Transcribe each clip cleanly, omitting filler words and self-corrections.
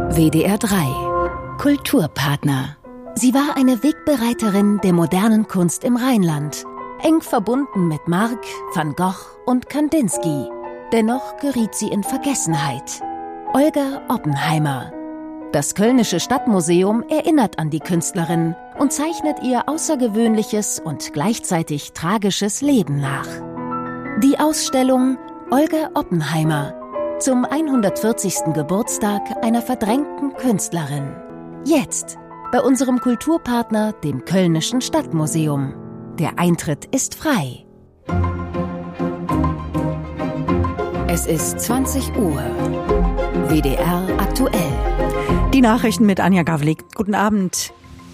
WDR 3 Kulturpartner. Sie war eine Wegbereiterin der modernen Kunst im Rheinland, eng verbunden mit Mark, Van Gogh und Kandinsky. Dennoch geriet sie in Vergessenheit. Olga Oppenheimer. Das Kölnische Stadtmuseum erinnert an die Künstlerin und zeichnet ihr außergewöhnliches und gleichzeitig tragisches Leben nach. Die Ausstellung Olga Oppenheimer zum 140. Geburtstag einer verdrängten Künstlerin. Jetzt bei unserem Kulturpartner, dem Kölnischen Stadtmuseum. Der Eintritt ist frei. Es ist 20 Uhr. WDR aktuell. Die Nachrichten mit Anja Gavlik. Guten Abend.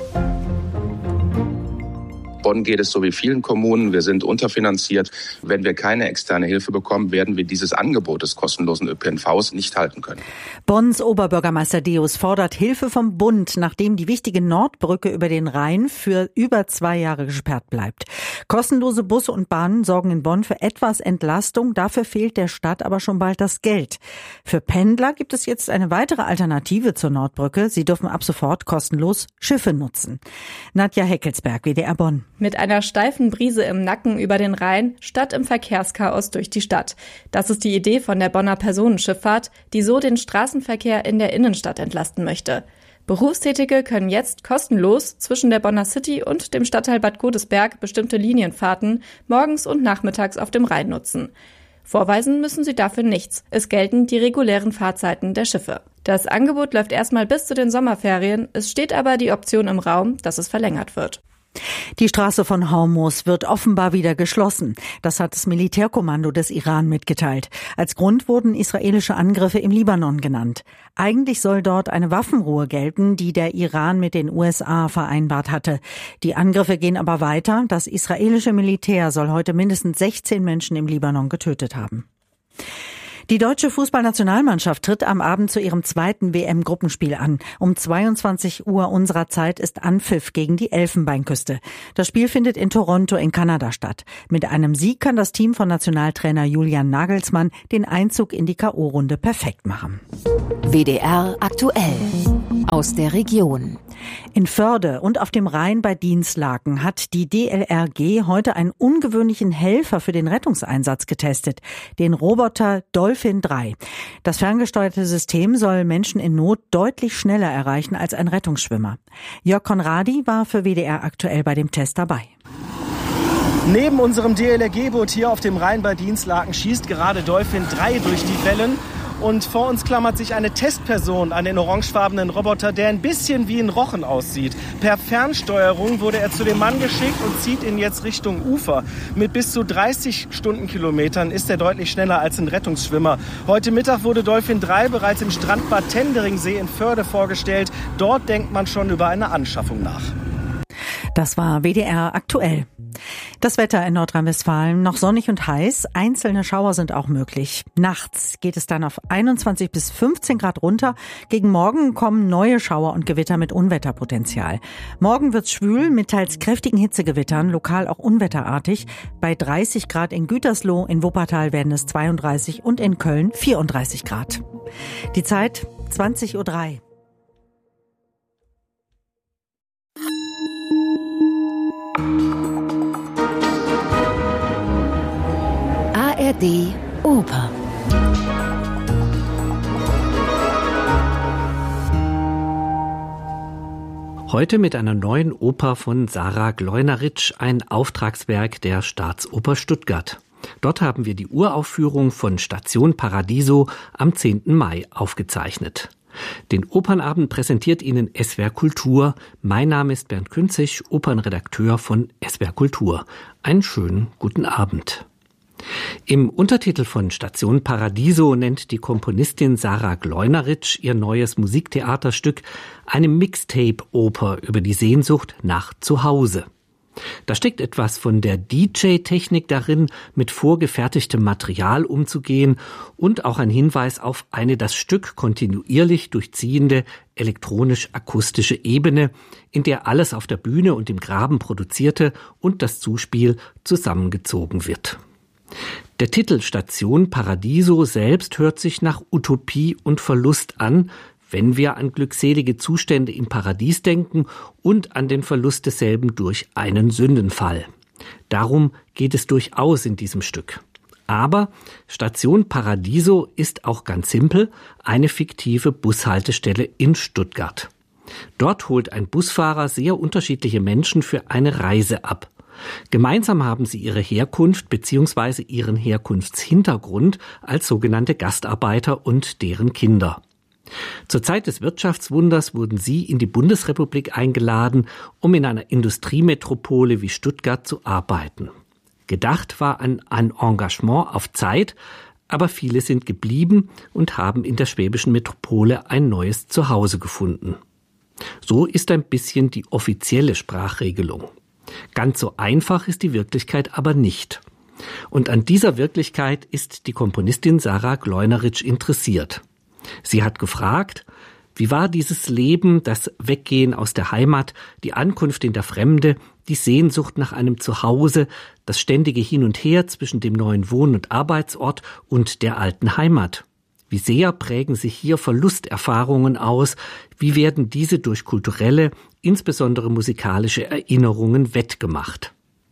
Bonn geht es so wie vielen Kommunen. Wir sind unterfinanziert. Wenn wir keine externe Hilfe bekommen, werden wir dieses Angebot des kostenlosen ÖPNVs nicht halten können. Bonns Oberbürgermeister Deus fordert Hilfe vom Bund, nachdem die wichtige Nordbrücke über den Rhein für über 2 Jahre gesperrt bleibt. Kostenlose Busse und Bahnen sorgen in Bonn für etwas Entlastung. Dafür fehlt der Stadt aber schon bald das Geld. Für Pendler gibt es jetzt eine weitere Alternative zur Nordbrücke. Sie dürfen ab sofort kostenlos Schiffe nutzen. Nadja Heckelsberg, WDR Bonn. Mit einer steifen Brise im Nacken über den Rhein, statt im Verkehrschaos durch die Stadt. Das ist die Idee von der Bonner Personenschifffahrt, die so den Straßenverkehr in der Innenstadt entlasten möchte. Berufstätige können jetzt kostenlos zwischen der Bonner City und dem Stadtteil Bad Godesberg bestimmte Linienfahrten morgens und nachmittags auf dem Rhein nutzen. Vorweisen müssen sie dafür nichts. Es gelten die regulären Fahrzeiten der Schiffe. Das Angebot läuft erstmal bis zu den Sommerferien. Es steht aber die Option im Raum, dass es verlängert wird. Die Straße von Hormuz wird offenbar wieder geschlossen. Das hat das Militärkommando des Iran mitgeteilt. Als Grund wurden israelische Angriffe im Libanon genannt. Eigentlich soll dort eine Waffenruhe gelten, die der Iran mit den USA vereinbart hatte. Die Angriffe gehen aber weiter. Das israelische Militär soll heute mindestens 16 Menschen im Libanon getötet haben. Die deutsche Fußballnationalmannschaft tritt am Abend zu ihrem 2. WM-Gruppenspiel an. Um 22 Uhr unserer Zeit ist Anpfiff gegen die Elfenbeinküste. Das Spiel findet in Toronto in Kanada statt. Mit einem Sieg kann das Team von Nationaltrainer Julian Nagelsmann den Einzug in die K.O.-Runde perfekt machen. WDR aktuell. Aus der Region. In Förde und auf dem Rhein bei Dinslaken hat die DLRG heute einen ungewöhnlichen Helfer für den Rettungseinsatz getestet, den Roboter Dolphin 3. Das ferngesteuerte System soll Menschen in Not deutlich schneller erreichen als ein Rettungsschwimmer. Jörg Konradi war für WDR aktuell bei dem Test dabei. Neben unserem DLRG-Boot hier auf dem Rhein bei Dinslaken schießt gerade Dolphin 3 durch die Wellen. Und vor uns klammert sich eine Testperson an den orangefarbenen Roboter, der ein bisschen wie ein Rochen aussieht. Per Fernsteuerung wurde er zu dem Mann geschickt und zieht ihn jetzt Richtung Ufer. Mit bis zu 30 Stundenkilometern ist er deutlich schneller als ein Rettungsschwimmer. Heute Mittag wurde Dolphin 3 bereits im Strandbad Tenderingsee in Förde vorgestellt. Dort denkt man schon über eine Anschaffung nach. Das war WDR aktuell. Das Wetter in Nordrhein-Westfalen noch sonnig und heiß. Einzelne Schauer sind auch möglich. Nachts geht es dann auf 21 bis 15 Grad runter. Gegen Morgen kommen neue Schauer und Gewitter mit Unwetterpotenzial. Morgen wird's schwül mit teils kräftigen Hitzegewittern, lokal auch unwetterartig. Bei 30 Grad in Gütersloh, in Wuppertal werden es 32 und in Köln 34 Grad. Die Zeit 20:03 Uhr. ARD Oper. Heute mit einer neuen Oper von Sarah Gleuneritsch, ein Auftragswerk der Staatsoper Stuttgart. Dort haben wir die Uraufführung von Station Paradiso am 10. Mai aufgezeichnet. Den Opernabend präsentiert Ihnen SWR Kultur. Mein Name ist Bernd Künzig, Opernredakteur von SWR Kultur. Einen schönen guten Abend. Im Untertitel von Station Paradiso nennt die Komponistin Sarah Gleuneritsch ihr neues Musiktheaterstück eine Mixtape-Oper über die Sehnsucht nach Zuhause. Da steckt etwas von der DJ-Technik darin, mit vorgefertigtem Material umzugehen und auch ein Hinweis auf eine das Stück kontinuierlich durchziehende elektronisch-akustische Ebene, in der alles auf der Bühne und im Graben Produzierte und das Zuspiel zusammengezogen wird. Der Titel Station Paradiso selbst hört sich nach Utopie und Verlust an, wenn wir an glückselige Zustände im Paradies denken und an den Verlust desselben durch einen Sündenfall. Darum geht es durchaus in diesem Stück. Aber Station Paradiso ist auch ganz simpel eine fiktive Bushaltestelle in Stuttgart. Dort holt ein Busfahrer sehr unterschiedliche Menschen für eine Reise ab. Gemeinsam haben sie ihre Herkunft bzw. ihren Herkunftshintergrund als sogenannte Gastarbeiter und deren Kinder. Zur Zeit des Wirtschaftswunders wurden sie in die Bundesrepublik eingeladen, um in einer Industriemetropole wie Stuttgart zu arbeiten. Gedacht war an ein Engagement auf Zeit, aber viele sind geblieben und haben in der schwäbischen Metropole ein neues Zuhause gefunden. So ist ein bisschen die offizielle Sprachregelung. Ganz so einfach ist die Wirklichkeit aber nicht. Und an dieser Wirklichkeit ist die Komponistin Sarah Gleunerich interessiert. Sie hat gefragt, wie war dieses Leben, das Weggehen aus der Heimat, die Ankunft in der Fremde, die Sehnsucht nach einem Zuhause, das ständige Hin und Her zwischen dem neuen Wohn- und Arbeitsort und der alten Heimat. Wie sehr prägen sich hier Verlusterfahrungen aus, wie werden diese durch kulturelle, insbesondere musikalische Erinnerungen wettgemacht.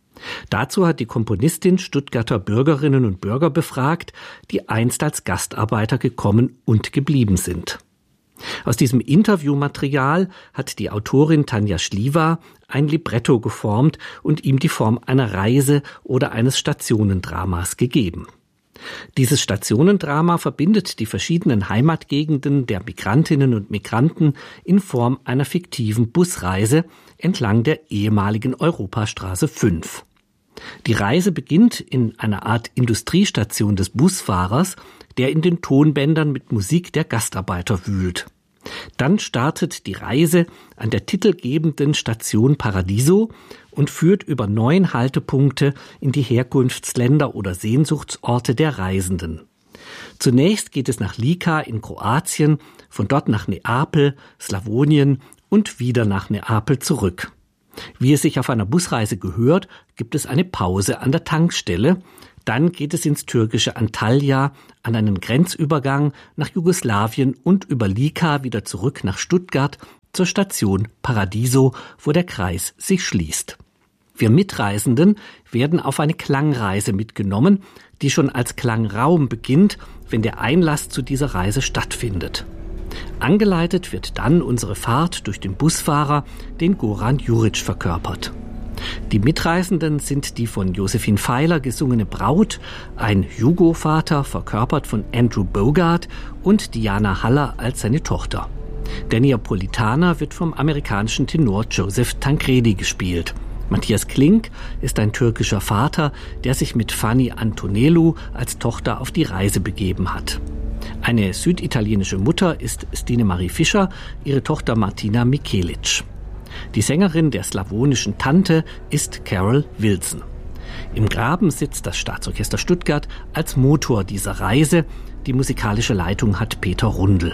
Dazu hat die Komponistin Stuttgarter Bürgerinnen und Bürger befragt, die einst als Gastarbeiter gekommen und geblieben sind. Aus diesem Interviewmaterial hat die Autorin Tanja Schliewa ein Libretto geformt und ihm die Form einer Reise oder eines Stationendramas gegeben. Dieses Stationendrama verbindet die verschiedenen Heimatgegenden der Migrantinnen und Migranten in Form einer fiktiven Busreise entlang der ehemaligen Europastraße 5. Die Reise beginnt in einer Art Industriestation des Busfahrers, der in den Tonbändern mit Musik der Gastarbeiter wühlt. Dann startet die Reise an der titelgebenden Station Paradiso und führt über 9 Haltepunkte in die Herkunftsländer oder Sehnsuchtsorte der Reisenden. Zunächst geht es nach Lika in Kroatien, von dort nach Neapel, Slawonien und wieder nach Neapel zurück. Wie es sich auf einer Busreise gehört, gibt es eine Pause an der Tankstelle. Dann geht es ins türkische Antalya, an einen Grenzübergang nach Jugoslawien und über Lika wieder zurück nach Stuttgart zur Station Paradiso, wo der Kreis sich schließt. Wir Mitreisenden werden auf eine Klangreise mitgenommen, die schon als Klangraum beginnt, wenn der Einlass zu dieser Reise stattfindet. Angeleitet wird dann unsere Fahrt durch den Busfahrer, den Goran Juric verkörpert. Die Mitreisenden sind die von Josephine Feiler gesungene Braut, ein Jugo-Vater, verkörpert von Andrew Bogart, und Diana Haller als seine Tochter. Der Neapolitaner wird vom amerikanischen Tenor Joseph Tancredi gespielt. Matthias Klink ist ein türkischer Vater, der sich mit Fanny Antonellu als Tochter auf die Reise begeben hat. Eine süditalienische Mutter ist Stine Marie Fischer, ihre Tochter Martina Michelic. Die Sängerin der slawonischen Tante ist Carol Wilson. Im Graben sitzt das Staatsorchester Stuttgart als Motor dieser Reise. Die musikalische Leitung hat Peter Rundl.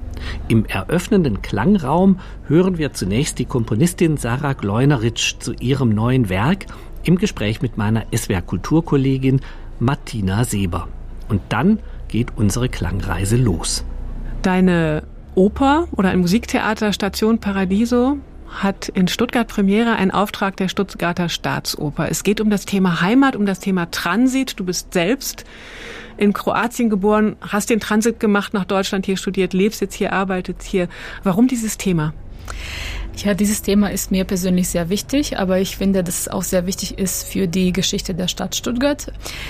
Im eröffnenden Klangraum hören wir zunächst die Komponistin Sarah Gleunerich zu ihrem neuen Werk im Gespräch mit meiner SWR-Kulturkollegin Martina Seber. Und dann geht unsere Klangreise los. Deine Oper oder ein Musiktheater Station Paradiso hat in Stuttgart Premiere, einen Auftrag der Stuttgarter Staatsoper. Es geht um das Thema Heimat, um das Thema Transit. Du bist selbst in Kroatien geboren, hast den Transit gemacht nach Deutschland, hier studiert, lebst jetzt hier, arbeitest hier. Warum dieses Thema? Ja, dieses Thema ist mir persönlich sehr wichtig, aber ich finde, dass es auch sehr wichtig ist für die Geschichte der Stadt Stuttgart.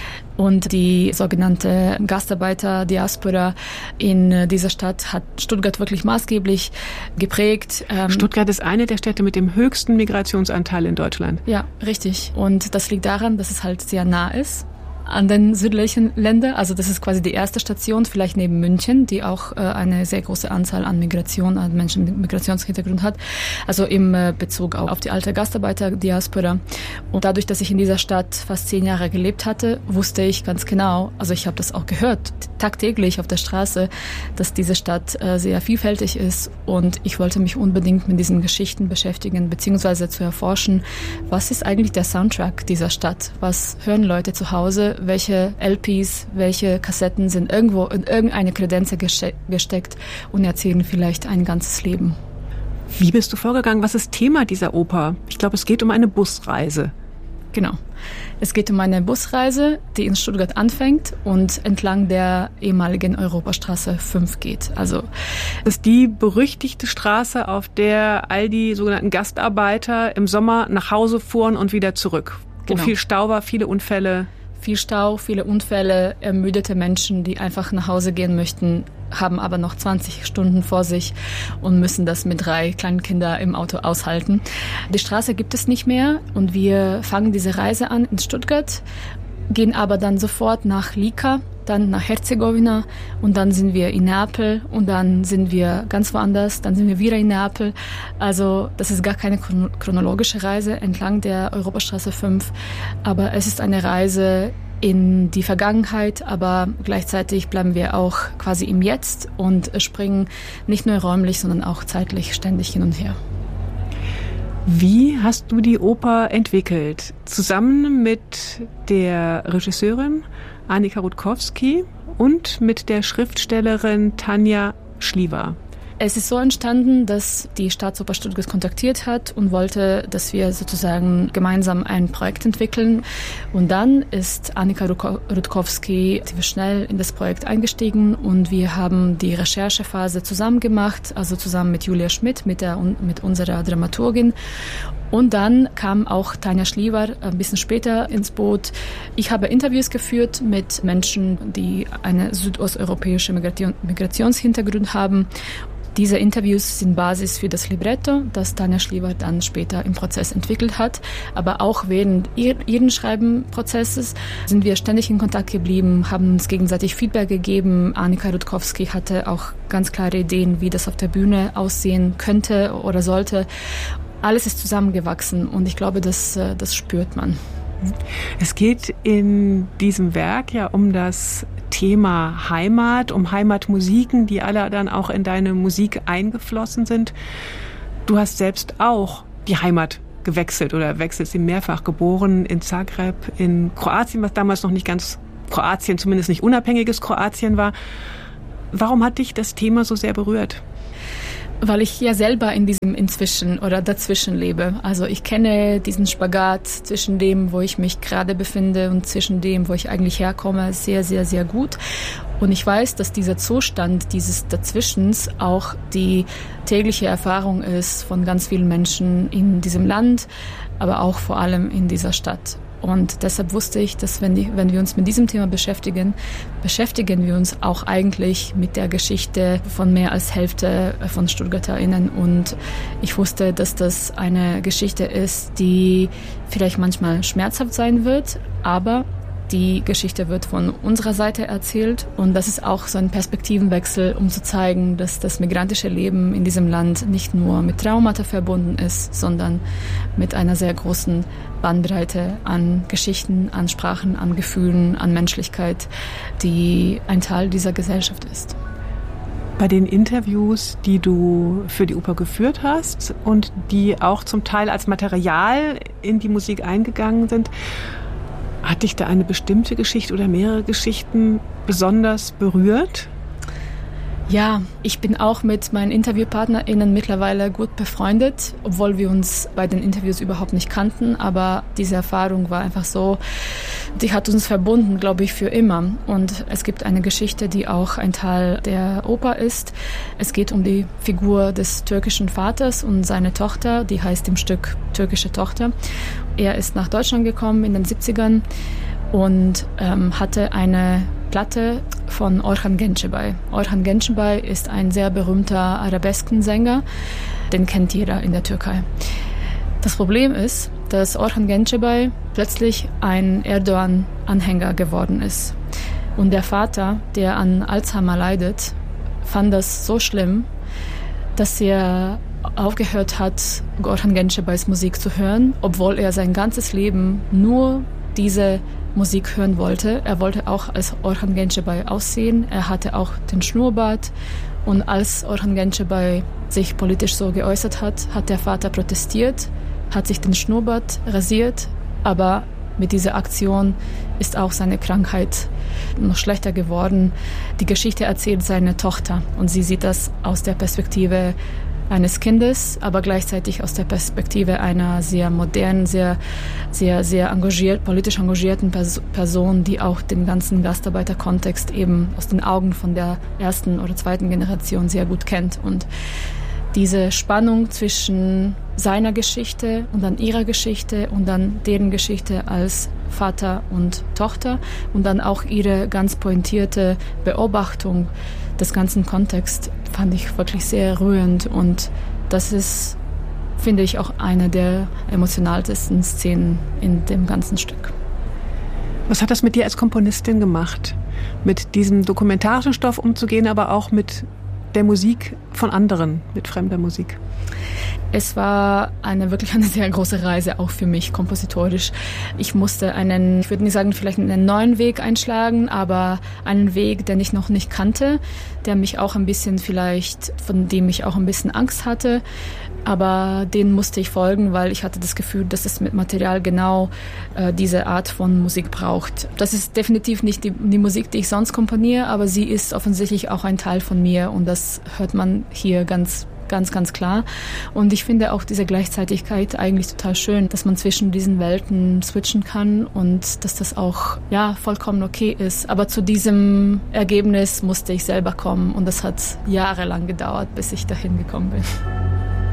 Und die sogenannte Gastarbeiter-Diaspora in dieser Stadt hat Stuttgart wirklich maßgeblich geprägt. Stuttgart ist eine der Städte mit dem höchsten Migrationsanteil in Deutschland. Ja, richtig. Und das liegt daran, dass es halt sehr nah ist an den südlichen Ländern. Also das ist quasi die erste Station, vielleicht neben München, die auch eine sehr große Anzahl an Menschen mit Migrationshintergrund hat. Also im Bezug auf die alte Gastarbeiter-Diaspora. Und dadurch, dass ich in dieser Stadt fast 10 Jahre gelebt hatte, wusste ich ganz genau, also ich habe das auch gehört, tagtäglich auf der Straße, dass diese Stadt sehr vielfältig ist und ich wollte mich unbedingt mit diesen Geschichten beschäftigen, beziehungsweise zu erforschen, was ist eigentlich der Soundtrack dieser Stadt? Was hören Leute zu Hause? Welche LPs, welche Kassetten sind irgendwo in irgendeine Kredenze gesteckt und erzählen vielleicht ein ganzes Leben? Wie bist du vorgegangen? Was ist Thema dieser Oper? Ich glaube, es geht um eine Busreise. Genau. Es geht um eine Busreise, die in Stuttgart anfängt und entlang der ehemaligen Europastraße 5 geht. Also das ist die berüchtigte Straße, auf der all die sogenannten Gastarbeiter im Sommer nach Hause fuhren und wieder zurück. Wo viel Stau war, viele Unfälle. Viel Stau, viele Unfälle, ermüdete Menschen, die einfach nach Hause gehen möchten, haben aber noch 20 Stunden vor sich und müssen das mit 3 kleinen Kindern im Auto aushalten. Die Straße gibt es nicht mehr und wir fangen diese Reise an in Stuttgart, gehen aber dann sofort nach Lika, dann nach Herzegowina und dann sind wir in Neapel und dann sind wir ganz woanders, dann sind wir wieder in Neapel. Also das ist gar keine chronologische Reise entlang der Europastraße 5, aber es ist eine Reise in die Vergangenheit, aber gleichzeitig bleiben wir auch quasi im Jetzt und springen nicht nur räumlich, sondern auch zeitlich ständig hin und her. Wie hast du die Oper entwickelt? Zusammen mit der Regisseurin Annika Rutkowski und mit der Schriftstellerin Tanja Schliever. Es ist so entstanden, dass die Staatsoper Stuttgart kontaktiert hat und wollte, dass wir sozusagen gemeinsam ein Projekt entwickeln. Und dann ist Annika Rutkowski schnell in das Projekt eingestiegen und wir haben die Recherchephase zusammen gemacht, also zusammen mit Julia Schmidt, mit unserer Dramaturgin. Und dann kam auch Tanja Schliever ein bisschen später ins Boot. Ich habe Interviews geführt mit Menschen, die einen südosteuropäischen Migrationshintergrund haben. Diese Interviews sind Basis für das Libretto, das Tanja Schliever dann später im Prozess entwickelt hat. Aber auch während ihren Schreibenprozesses sind wir ständig in Kontakt geblieben, haben uns gegenseitig Feedback gegeben. Annika Rutkowski hatte auch ganz klare Ideen, wie das auf der Bühne aussehen könnte oder sollte. Alles ist zusammengewachsen und ich glaube, das spürt man. Es geht in diesem Werk ja um das Thema Heimat, um Heimatmusiken, die alle dann auch in deine Musik eingeflossen sind. Du hast selbst auch die Heimat gewechselt oder wechselst sie mehrfach, geboren in Zagreb, in Kroatien, was damals noch nicht ganz Kroatien, zumindest nicht unabhängiges Kroatien war. Warum hat dich das Thema so sehr berührt? Weil ich ja selber in diesem Inzwischen oder dazwischen lebe. Also ich kenne diesen Spagat zwischen dem, wo ich mich gerade befinde und zwischen dem, wo ich eigentlich herkomme, sehr, sehr, sehr gut. Und ich weiß, dass dieser Zustand dieses Dazwischens auch die tägliche Erfahrung ist von ganz vielen Menschen in diesem Land, aber auch vor allem in dieser Stadt. Und deshalb wusste ich, dass wenn wir uns mit diesem Thema beschäftigen wir uns auch eigentlich mit der Geschichte von mehr als Hälfte von StuttgarterInnen. Und ich wusste, dass das eine Geschichte ist, die vielleicht manchmal schmerzhaft sein wird, aber die Geschichte wird von unserer Seite erzählt und das ist auch so ein Perspektivenwechsel, um zu zeigen, dass das migrantische Leben in diesem Land nicht nur mit Traumata verbunden ist, sondern mit einer sehr großen Bandbreite an Geschichten, an Sprachen, an Gefühlen, an Menschlichkeit, die ein Teil dieser Gesellschaft ist. Bei den Interviews, die du für die Oper geführt hast und die auch zum Teil als Material in die Musik eingegangen sind, hat dich da eine bestimmte Geschichte oder mehrere Geschichten besonders berührt? Ja, ich bin auch mit meinen InterviewpartnerInnen mittlerweile gut befreundet, obwohl wir uns bei den Interviews überhaupt nicht kannten. Aber diese Erfahrung war einfach so, die hat uns verbunden, glaube ich, für immer. Und es gibt eine Geschichte, die auch ein Teil der Oper ist. Es geht um die Figur des türkischen Vaters und seine Tochter, die heißt im Stück Türkische Tochter. Er ist nach Deutschland gekommen in den 70ern und hatte eine Platte von Orhan Gencebay. Orhan Gencebay ist ein sehr berühmter Arabeskensänger, den kennt jeder in der Türkei. Das Problem ist, dass Orhan Gencebay plötzlich ein Erdogan-Anhänger geworden ist. Und der Vater, der an Alzheimer leidet, fand das so schlimm, dass er aufgehört hat, Orhan Gencebays Musik zu hören, obwohl er sein ganzes Leben nur diese Musik hören wollte. Er wollte auch als Orhan Gencebay aussehen. Er hatte auch den Schnurrbart. Und als Orhan Gencebay sich politisch so geäußert hat, hat der Vater protestiert, hat sich den Schnurrbart rasiert, aber mit dieser Aktion ist auch seine Krankheit noch schlechter geworden. Die Geschichte erzählt seine Tochter und sie sieht das aus der Perspektive eines Kindes, aber gleichzeitig aus der Perspektive einer sehr modernen, sehr politisch engagierten Person, die auch den ganzen Gastarbeiterkontext eben aus den Augen von der ersten oder zweiten Generation sehr gut kennt. Und diese Spannung zwischen seiner Geschichte und dann ihrer Geschichte und dann deren Geschichte als Vater und Tochter und dann auch ihre ganz pointierte Beobachtung des ganzen Kontexts fand ich wirklich sehr rührend. Und das ist, finde ich, auch eine der emotionalsten Szenen in dem ganzen Stück. Was hat das mit dir als Komponistin gemacht? Mit diesem dokumentarischen Stoff umzugehen, aber auch mit der Musik von anderen, mit fremder Musik? Es war wirklich eine sehr große Reise, auch für mich kompositorisch. Ich musste ich würde nicht sagen, vielleicht einen neuen Weg einschlagen, aber einen Weg, den ich noch nicht kannte, von dem ich auch ein bisschen Angst hatte. Aber den musste ich folgen, weil ich hatte das Gefühl, dass es mit Material genau diese Art von Musik braucht. Das ist definitiv nicht die Musik, die ich sonst komponiere, aber sie ist offensichtlich auch ein Teil von mir und das hört man hier ganz klar. Und ich finde auch diese Gleichzeitigkeit eigentlich total schön, dass man zwischen diesen Welten switchen kann und dass das auch vollkommen okay ist. Aber zu diesem Ergebnis musste ich selber kommen und das hat jahrelang gedauert, bis ich dahin gekommen bin.